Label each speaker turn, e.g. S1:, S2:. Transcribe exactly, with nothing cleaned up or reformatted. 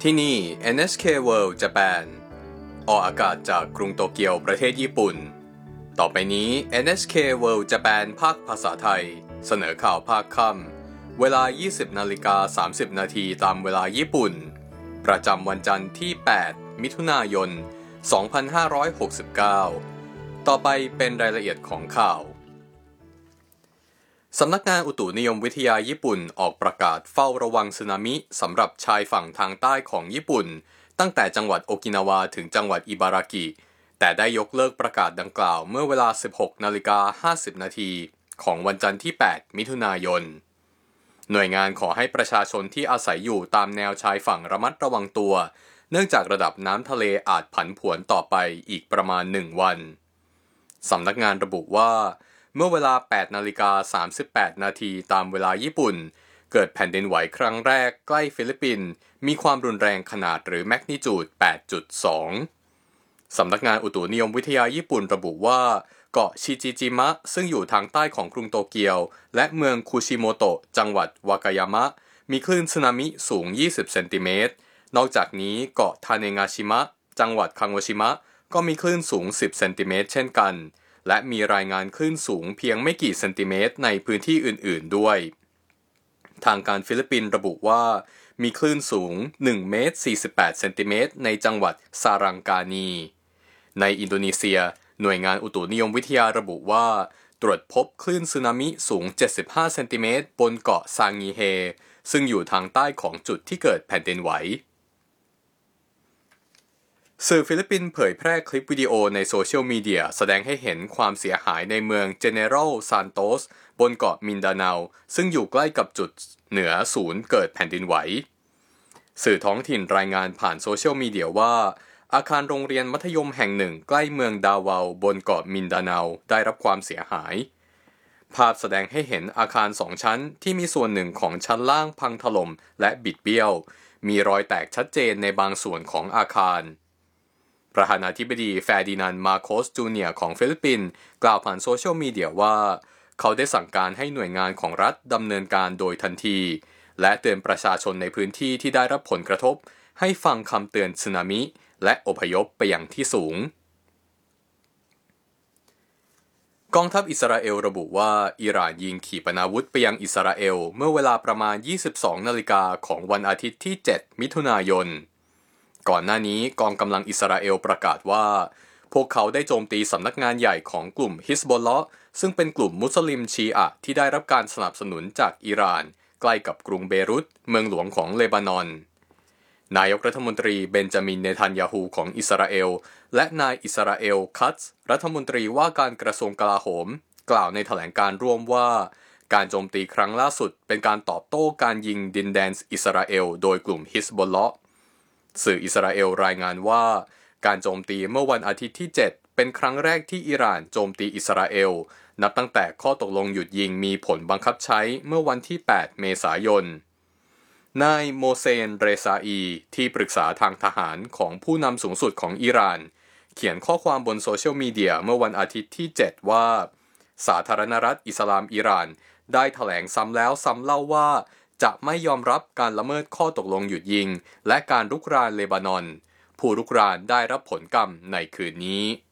S1: ที่นี่ เอ็น เอส เค World Japan ออกอากาศจากกรุงโตเกียวประเทศญี่ปุ่นต่อไปนี้ เอ็น เอส เค World Japan ภาคภาษาไทยเสนอข่าวภาคค่ำเวลา ยี่สิบนาฬิกาสามสิบนาทีตามเวลาญี่ปุ่นประจำวันจันทร์ที่ แปด มิถุนายน สองพันห้าร้อยหกสิบเก้า ต่อไปเป็นรายละเอียดของข่าวสำนักงานอุตุนิยมวิทยาญี่ปุ่นออกประกาศเฝ้าระวังสึนามิสำหรับชายฝั่งทางใต้ของญี่ปุ่นตั้งแต่จังหวัดโอกินาวาถึงจังหวัดอิบารากิแต่ได้ยกเลิกประกาศดังกล่าวเมื่อเวลา สิบหกนาฬิกาห้าสิบนาทีของวันจันทร์ที่ แปด มิถุนายนหน่วยงานขอให้ประชาชนที่อาศัยอยู่ตามแนวชายฝั่งระมัดระวังตัวเนื่องจากระดับน้ำทะเลอาจผันผวนต่อไปอีกประมาณหนึ่งวันสำนักงานระบุว่าเมื่อเวลา แปดนาฬิกาสามสิบแปดนาทีตามเวลาญี่ปุ่นเกิดแผ่นดินไหวครั้งแรกใกล้ฟิลิปปินส์มีความรุนแรงขนาดหรือแมกนิจูด แปดจุดสอง สำนักงานอุตุนิยมวิทยาญี่ปุ่นระบุว่าเกาะชิจิจิมะซึ่งอยู่ทางใต้ของกรุงโตเกียวและเมืองคุชิโมโตะจังหวัดวากายามะมีคลื่นสึนามิสูงยี่สิบเซนติเมตรนอกจากนี้เกาะทาเนงาชิมะจังหวัดคังโอชิมะก็มีคลื่นสูงสิบเซนติเมตรเช่นกันและมีรายงานคลื่นสูงเพียงไม่กี่เซนติเมตรในพื้นที่อื่นๆด้วยทางการฟิลิปปินส์ระบุว่ามีคลื่นสูงหนึ่งเมตรสี่สิบแปดเซนติเมตรในจังหวัดซารังกานีในอินโดนีเซียหน่วยงานอุตุนิยมวิทยาระบุว่าตรวจพบคลื่นสึนามิสูงเจ็ดสิบห้าเซนติเมตรบนเกาะซางีเฮซึ่งอยู่ทางใต้ของจุดที่เกิดแผ่นดินไหวสื่อฟิลิปปินส์เผยแพร่คลิปวิดีโอในโซเชียลมีเดียแสดงให้เห็นความเสียหายในเมืองเจเนรัลซานโตสบนเกาะมินดาเนาซึ่งอยู่ใกล้กับจุดเหนือศูนย์เกิดแผ่นดินไหวสื่อท้องถิ่นรายงานผ่านโซเชียลมีเดียว่าอาคารโรงเรียนมัธยมแห่งหนึ่งใกล้เมืองดาวาวบนเกาะมินดาเนาได้รับความเสียหายภาพแสดงให้เห็นอาคารสองชั้นที่มีส่วนหนึ่งของชั้นล่างพังถล่มและบิดเบี้ยวมีรอยแตกชัดเจนในบางส่วนของอาคารประธานาธิบดีแฟร์ดินานด์มาโคสจูเนียร์ของฟิลิปปินส์กล่าวผ่านโซเชียลมีเดียว่าเขาได้สั่งการให้หน่วยงานของรัฐดำเนินการโดยทันทีและเตือนประชาชนในพื้นที่ที่ได้รับผลกระทบให้ฟังคำเตือนสึนามิและอพยพไปยังที่สูงกองทัพอิสราเอลระบุว่าอิหร่านยิงขีปนาวุธไปยังอิสราเอลเมื่อเวลาประมาณ ยี่สิบสองนาฬิกาของวันอาทิตย์ที่ เจ็ด มิถุนายนก่อนหน้านี้กองกำลังอิสราเอลประกาศว่าพวกเขาได้โจมตีสำนักงานใหญ่ของกลุ่มฮิซบอลเลาะห์ซึ่งเป็นกลุ่มมุสลิมชีอะห์ที่ได้รับการสนับสนุนจากอิหร่านใกล้กับกรุงเบรุตเมืองหลวงของเลบานอนนายกรัฐมนตรีเบนจามินเนทันยาฮูของอิสราเอลและนายอิสราเอลคัตซ์รัฐมนตรีว่าการกระทรวงกลาโหมกล่าวในแถลงการณ์ร่วมว่าการโจมตีครั้งล่าสุดเป็นการตอบโต้การยิงดินแดนอิสราเอลโดยกลุ่มฮิซบอลเลาะห์สื่ออิสราเอลรายงานว่าการโจมตีเมื่อวันอาทิตย์ที่ เจ็ดเป็นครั้งแรกที่อิหร่านโจมตีอิสราเอลนับตั้งแต่ข้อตกลงหยุดยิงมีผลบังคับใช้เมื่อวันที่ แปด เมษายนนายโมเซน เรซาอีที่ปรึกษาทางทหารของผู้นำสูงสุดของอิหร่านเขียนข้อความบนโซเชียลมีเดียเมื่อวันอาทิตย์ที่ เจ็ดว่าสาธารณรัฐอิสลามอิหร่านได้แถลงซ้ำแล้วซ้ำเล่าว่าจะไม่ยอมรับการละเมิดข้อตกลงหยุดยิงและการรุกรานเลบานอนผู้รุกรานได้รับผลกรรมในคืนนี้